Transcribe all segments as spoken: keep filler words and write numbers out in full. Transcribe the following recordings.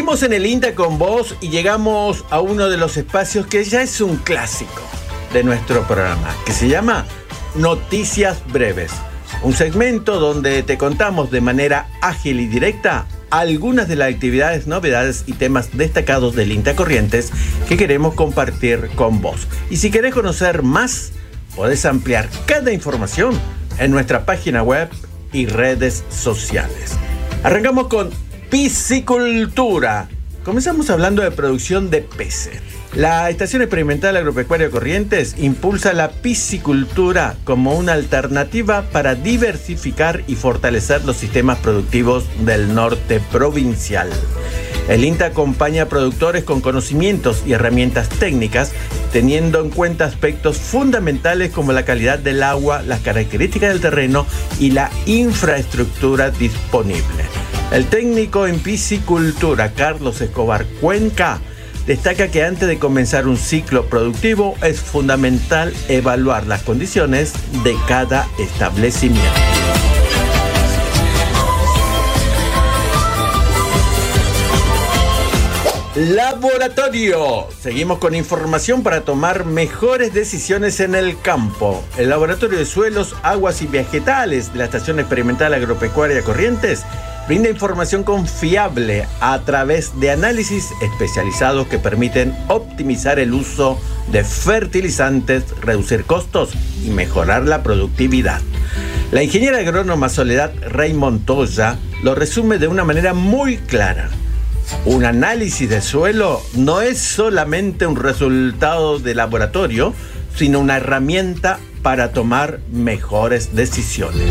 Seguimos en el INTA con vos y llegamos a uno de los espacios que ya es un clásico de nuestro programa, que se llama Noticias Breves. Un segmento donde te contamos de manera ágil y directa algunas de las actividades, novedades y temas destacados del INTA Corrientes que queremos compartir con vos. Y si querés conocer más, podés ampliar cada información en nuestra página web y redes sociales. Arrancamos con piscicultura. Comenzamos hablando de producción de peces. La Estación Experimental Agropecuaria Corrientes impulsa la piscicultura como una alternativa para diversificar y fortalecer los sistemas productivos del norte provincial. El INTA acompaña a productores con conocimientos y herramientas técnicas, teniendo en cuenta aspectos fundamentales como la calidad del agua, las características del terreno y la infraestructura disponible. El técnico en piscicultura, Carlos Escobar Cuenca, destaca que antes de comenzar un ciclo productivo es fundamental evaluar las condiciones de cada establecimiento. Laboratorio. Seguimos con información para tomar mejores decisiones en el campo. El Laboratorio de Suelos, Aguas y Vegetales de la Estación Experimental Agropecuaria Corrientes brinda información confiable a través de análisis especializados que permiten optimizar el uso de fertilizantes, reducir costos y mejorar la productividad. La ingeniera agrónoma Soledad Rey Montoya lo resume de una manera muy clara. Un análisis de suelo no es solamente un resultado de laboratorio, sino una herramienta para tomar mejores decisiones.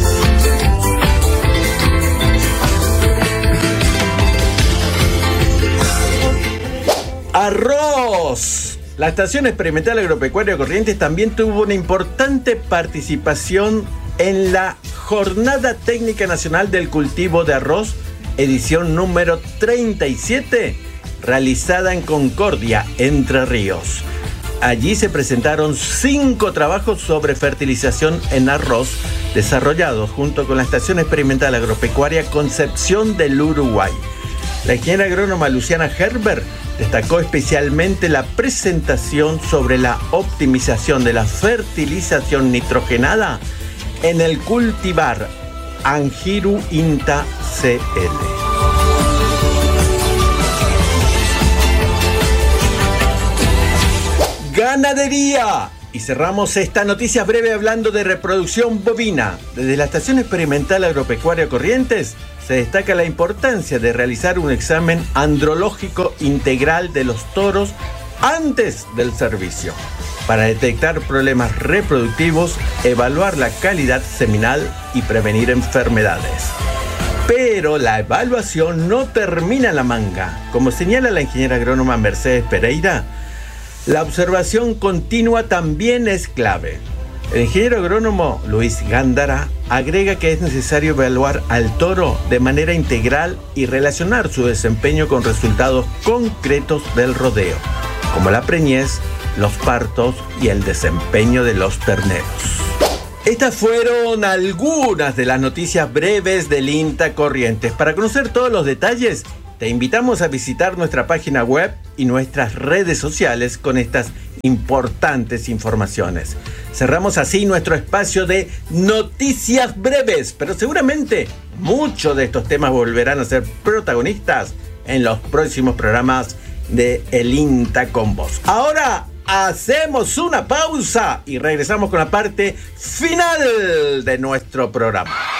Arroz. La Estación Experimental Agropecuaria Corrientes también tuvo una importante participación en la Jornada Técnica Nacional del Cultivo de Arroz, edición número treinta y siete, realizada en Concordia, Entre Ríos. Allí se presentaron cinco trabajos sobre fertilización en arroz, desarrollados junto con la Estación Experimental Agropecuaria Concepción del Uruguay. La ingeniera agrónoma Luciana Herbert destacó especialmente la presentación sobre la optimización de la fertilización nitrogenada en el cultivar Angiru INTA C L. Ganadería. Y cerramos esta noticia breve hablando de reproducción bovina. Desde la Estación Experimental Agropecuaria Corrientes se destaca la importancia de realizar un examen andrológico integral de los toros antes del servicio, para detectar problemas reproductivos, evaluar la calidad seminal y prevenir enfermedades. Pero la evaluación no termina en la manga. Como señala la ingeniera agrónoma Mercedes Pereira, la observación continua también es clave. El ingeniero agrónomo Luis Gándara agrega que es necesario evaluar al toro de manera integral y relacionar su desempeño con resultados concretos del rodeo, como la preñez, los partos y el desempeño de los terneros. Estas fueron algunas de las noticias breves del INTA Corrientes. Para conocer todos los detalles, te invitamos a visitar nuestra página web y nuestras redes sociales con estas importantes informaciones. Cerramos así nuestro espacio de noticias breves, pero seguramente muchos de estos temas volverán a ser protagonistas en los próximos programas de El INTA con vos. Ahora hacemos una pausa y regresamos con la parte final de nuestro programa.